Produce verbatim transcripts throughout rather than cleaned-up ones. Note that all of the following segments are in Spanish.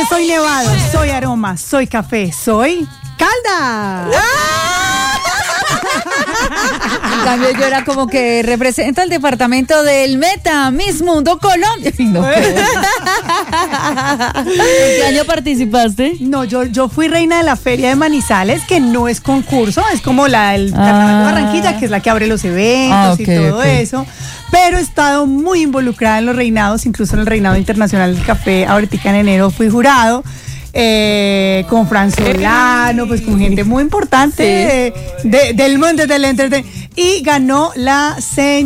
Porque soy nevado, soy aroma, soy café, soy calda. En cambio yo era como que representa el departamento del Meta, Miss Mundo Colombia. No, ¿en qué año participaste? No, yo, yo fui reina de la feria de Manizales, que no es concurso, es como la del Carnaval de Barranquilla, que es la que abre los eventos ah, okay, y todo okay. eso. Pero he estado muy involucrada en los reinados, incluso en el reinado internacional del café. Ahorita en enero fui jurado. Eh, con Fran Solano, pues con gente muy importante sí. de, de, del mundo del entretenimiento. Y ganó la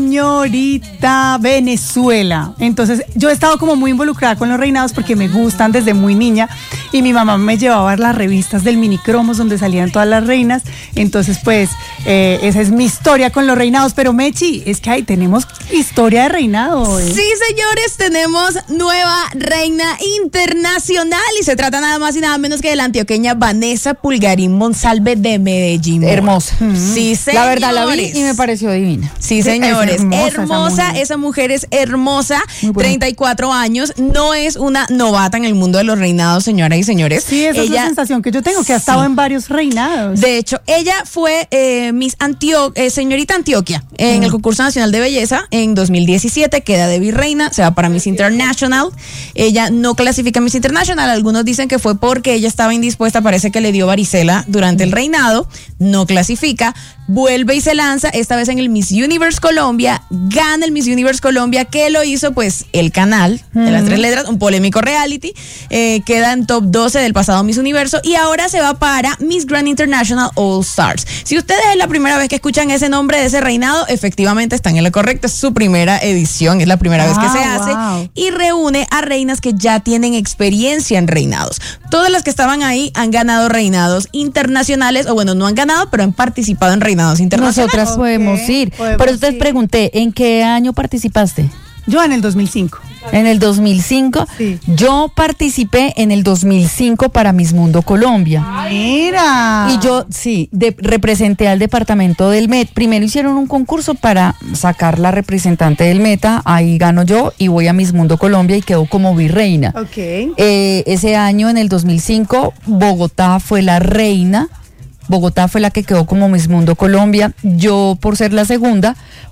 señorita Venezuela. Entonces yo he estado como muy involucrada con los reinados porque me gustan desde muy niña. Y mi mamá me llevaba a ver las revistas del Minicromos donde salían todas las reinas. Entonces pues eh, esa es mi historia con los reinados. Pero Mechi, es que ahí tenemos historia de reinado. ¿eh? Sí, señores, tenemos nueva reina internacional. Y se trata nada más y nada menos que de la antioqueña Vanessa Pulgarín Monsalve de Medellín. Hermosa. Mm-hmm. Sí, señores. La verdad la vi y me pareció divina. Sí, señores. Es hermosa, hermosa esa, mujer. esa mujer es hermosa. treinta y cuatro años. No es una novata en el mundo de los reinados, señoras y señores. Sí, esa ella, es la sensación que yo tengo, que ha estado sí. en varios reinados. De hecho, ella fue eh, Miss Antio- eh, señorita Antioquia en mm. el concurso nacional de belleza en dos mil diecisiete. Queda de virreina, se va para Miss International. Ella no clasifica Miss International. Algunos dicen que fue porque ella estaba indispuesta, parece que le dio varicela durante el reinado. No clasifica. Vuelve y se lanza, esta vez en el Miss Universe Colombia, gana el Miss Universe Colombia, que lo hizo pues el canal de mm-hmm. las tres letras, un polémico reality, eh, queda en top doce del pasado Miss Universo y ahora se va para Miss Grand International All Stars. Si ustedes es la primera vez que escuchan ese nombre de ese reinado, efectivamente están en lo correcto, es su primera edición, es la primera ah, vez que se hace wow. y reúne a reinas que ya tienen experiencia en reinados. Todas las que estaban ahí han ganado reinados internacionales, o bueno, no han ganado, pero han participado en reinados internacionales. Nosotras podemos okay, ir. Podemos Por eso te ir. pregunté, ¿en qué año participaste? Yo en el dos mil cinco. En el dos mil cinco. Sí. Yo participé en el dos mil cinco para Miss Mundo Colombia. Mira. Y yo, sí, de, representé al departamento del Met. Primero hicieron un concurso para sacar la representante del Meta. Ahí gano yo y voy a Miss Mundo Colombia y quedo como virreina. Ok. Eh, ese año, en el dos mil cinco, Bogotá fue la reina. Bogotá fue la que quedó como Miss Mundo Colombia. Yo, por ser la segunda,